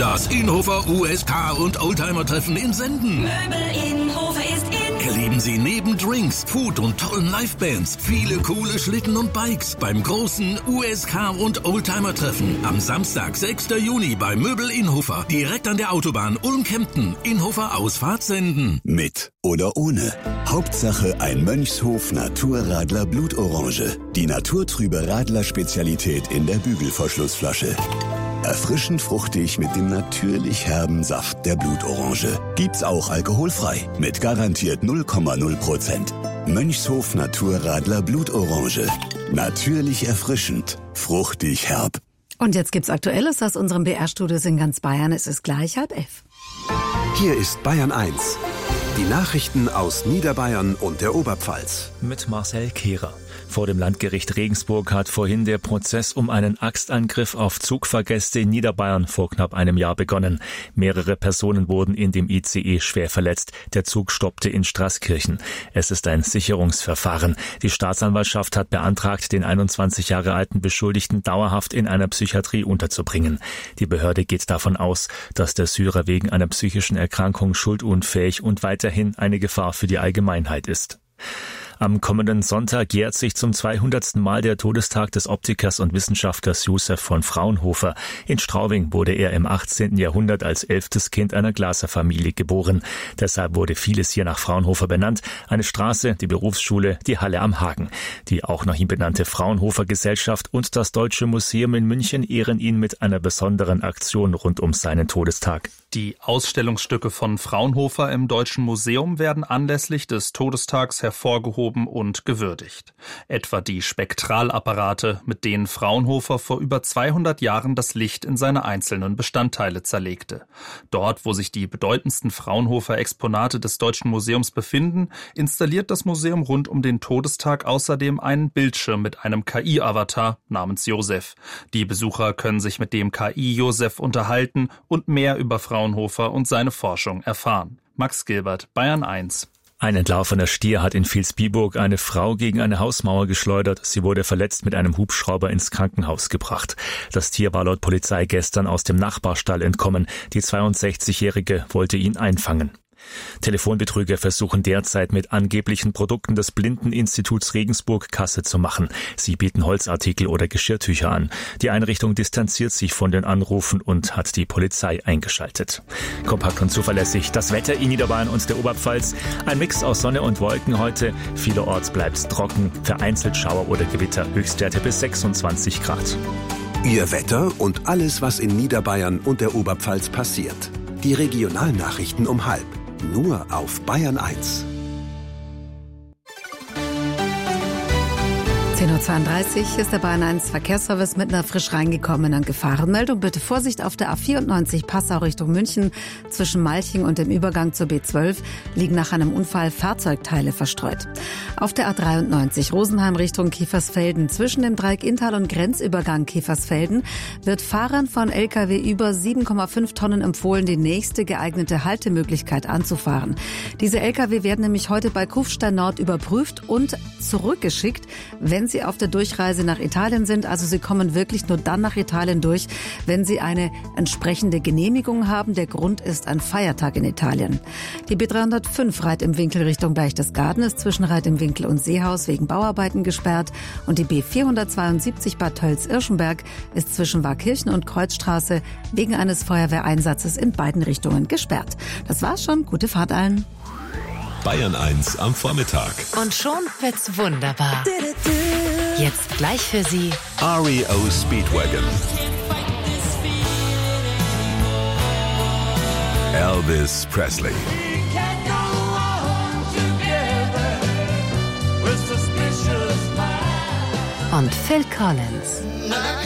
Das Inhofer USK und Oldtimer-Treffen in Senden. Möbel Inhofer ist in. Erleben Sie neben Drinks, Food und tollen Livebands viele coole Schlitten und Bikes beim großen USK und Oldtimer-Treffen am Samstag, 6. Juni bei Möbel Inhofer. Direkt an der Autobahn Ulm-Kempten. Inhofer Ausfahrt Senden. Mit oder ohne. Hauptsache ein Mönchshof Naturradler Blutorange. Die naturtrübe Radler-Spezialität in der Bügelverschlussflasche. Erfrischend fruchtig mit dem natürlich herben Saft der Blutorange. Gibt's auch alkoholfrei. Mit garantiert 0,0%. Mönchshof Naturradler Blutorange. Natürlich erfrischend. Fruchtig herb. Und jetzt gibt's Aktuelles aus unserem BR-Studios in ganz Bayern. Es ist gleich 10:30. Hier ist Bayern 1. Die Nachrichten aus Niederbayern und der Oberpfalz. Mit Marcel Kehrer. Vor dem Landgericht Regensburg hat vorhin der Prozess um einen Axtangriff auf Zugfahrgäste in Niederbayern vor knapp einem Jahr begonnen. Mehrere Personen wurden in dem ICE schwer verletzt. Der Zug stoppte in Straßkirchen. Es ist ein Sicherungsverfahren. Die Staatsanwaltschaft hat beantragt, den 21 Jahre alten Beschuldigten dauerhaft in einer Psychiatrie unterzubringen. Die Behörde geht davon aus, dass der Syrer wegen einer psychischen Erkrankung schuldunfähig und weiterhin eine Gefahr für die Allgemeinheit ist. Am kommenden Sonntag jährt sich zum 200. Mal der Todestag des Optikers und Wissenschaftlers Josef von Fraunhofer. In Straubing wurde er im 18. Jahrhundert als 11. Kind einer Glaserfamilie geboren. Deshalb wurde vieles hier nach Fraunhofer benannt. Eine Straße, die Berufsschule, die Halle am Hagen. Die auch nach ihm benannte Fraunhofer Gesellschaft und das Deutsche Museum in München ehren ihn mit einer besonderen Aktion rund um seinen Todestag. Die Ausstellungsstücke von Fraunhofer im Deutschen Museum werden anlässlich des Todestags hervorgehoben und gewürdigt. Etwa die Spektralapparate, mit denen Fraunhofer vor über 200 Jahren das Licht in seine einzelnen Bestandteile zerlegte. Dort, wo sich die bedeutendsten Fraunhofer-Exponate des Deutschen Museums befinden, installiert das Museum rund um den Todestag außerdem einen Bildschirm mit einem KI-Avatar namens Josef. Die Besucher können sich mit dem KI-Josef unterhalten und mehr über Fraunhofer und seine Forschung erfahren. Max Gilbert, Bayern 1. Ein entlaufener Stier hat in Vilsbiburg eine Frau gegen eine Hausmauer geschleudert. Sie wurde verletzt mit einem Hubschrauber ins Krankenhaus gebracht. Das Tier war laut Polizei gestern aus dem Nachbarstall entkommen. Die 62-Jährige wollte ihn einfangen. Telefonbetrüger versuchen derzeit mit angeblichen Produkten des Blindeninstituts Regensburg Kasse zu machen. Sie bieten Holzartikel oder Geschirrtücher an. Die Einrichtung distanziert sich von den Anrufen und hat die Polizei eingeschaltet. Kompakt und zuverlässig das Wetter in Niederbayern und der Oberpfalz. Ein Mix aus Sonne und Wolken heute. Vielerorts bleibt's trocken, vereinzelt Schauer oder Gewitter. Höchstwerte bis 26 Grad. Ihr Wetter und alles, was in Niederbayern und der Oberpfalz passiert. Die Regionalnachrichten um 12:30. Nur auf Bayern 1. 10:32 Uhr ist der Bayern 1 Verkehrsservice mit einer frisch reingekommenen Gefahrenmeldung. Bitte Vorsicht auf der A94 Passau Richtung München. Zwischen Malching und dem Übergang zur B12 liegen nach einem Unfall Fahrzeugteile verstreut. Auf der A93 Rosenheim Richtung Kiefersfelden zwischen dem Dreieck Inntal und Grenzübergang Kiefersfelden wird Fahrern von Lkw über 7,5 Tonnen empfohlen, die nächste geeignete Haltemöglichkeit anzufahren. Diese Lkw werden nämlich heute bei Kufstein Nord überprüft und zurückgeschickt, wenn sie auf der Durchreise nach Italien sind. Also sie kommen wirklich nur dann nach Italien durch, wenn sie eine entsprechende Genehmigung haben. Der Grund ist ein Feiertag in Italien. Die B305 Reit im Winkel Richtung Berchtesgaden ist zwischen Reit im Winkel und Seehaus wegen Bauarbeiten gesperrt. Und die B472 Bad Tölz-Irschenberg ist zwischen Warkirchen und Kreuzstraße wegen eines Feuerwehreinsatzes in beiden Richtungen gesperrt. Das war's schon. Gute Fahrt allen. Bayern 1 am Vormittag. Und schon wird's wunderbar. Jetzt gleich für Sie REO Speedwagon. Elvis Presley. und Phil Collins.